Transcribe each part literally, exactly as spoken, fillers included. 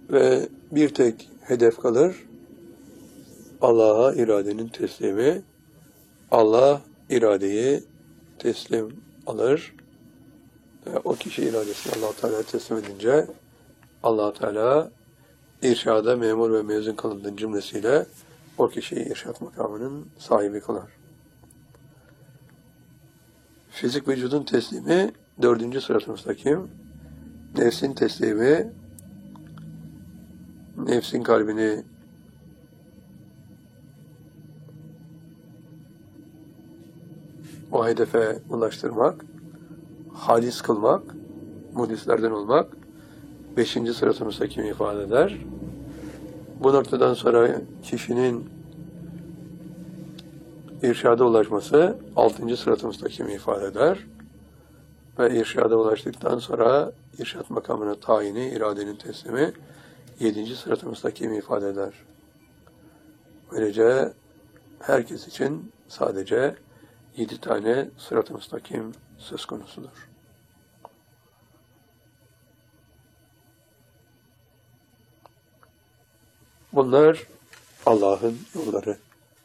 Ve bir tek hedef kalır. Allah'a iradenin teslimi. Allah iradeyi teslim alır. Ve o kişi iradesini Allah-u Teala'ya teslim edince Allah-u Teala irşada memur ve mezun kılındığı cümlesiyle o kişiyi irşad makamının sahibi kılar. Fizik vücudun teslimi dördüncü sırat-ı müstakim. Nefsin teslimi, nefsin kalbini o hedefe ulaştırmak, halis kılmak, muhlislerden olmak beşinci sırat-ı müstakimi ifade eder. Bu noktadan sonra kişinin irşada ulaşması altıncı sırat-ı müstakimi ifade eder. Ve irşada ulaştıktan sonra irşad makamına tayini, iradenin teslimi yedinci sırat-ı müstakimi ifade eder. Böylece herkes için sadece yedi tane sırat-ı müstakim söz konusudur. Bunlar Allah'ın yolları.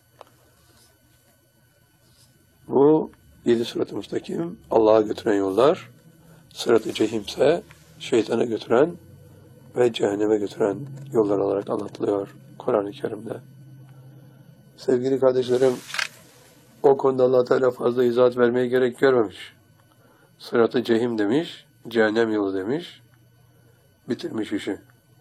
Bu yedi sırat-ı müstakim Allah'a götüren yollar, sırat-ı cehimse şeytana götüren ve cehenneme götüren yollar olarak anlatılıyor Kur'an-ı Kerim'de. Sevgili kardeşlerim, o konuda Allah Teala fazla izahat vermeye gerek görmemiş. Sırat-ı cehim demiş, cehennem yolu demiş, bitirmiş işi.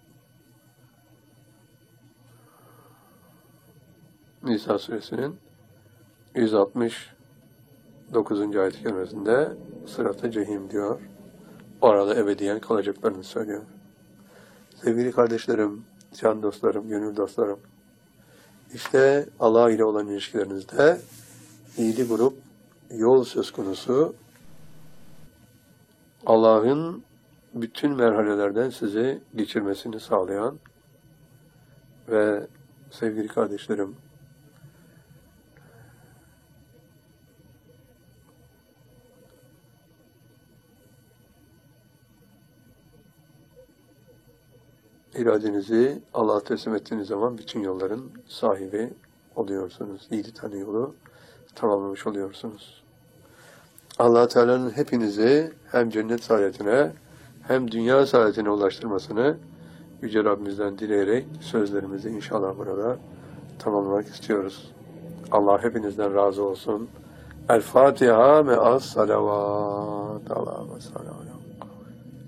Nisa suresinin yüz altmış dokuzuncu ayet-i kerimesinde sırat-ı cehim diyor. Orada ebediyen kalacaklarını söylüyor. Sevgili kardeşlerim, can dostlarım, gönül dostlarım, işte Allah ile olan ilişkilerinizde yedi grup yol söz konusu. Allah'ın bütün merhalelerden sizi geçirmesini sağlayan ve sevgili kardeşlerim, iradenizi Allah'a teslim ettiğiniz zaman bütün yolların sahibi oluyorsunuz. Yedi tane yolu tamamlamış oluyorsunuz. Allah Teala'nın hepinizi hem cennet saadetine hem dünya saadetine ulaştırmasını Yüce Rabbimizden dileyerek sözlerimizi inşallah burada tamamlamak istiyoruz. Allah hepinizden razı olsun. El Fatiha me'as salavat. Allah'a salavat.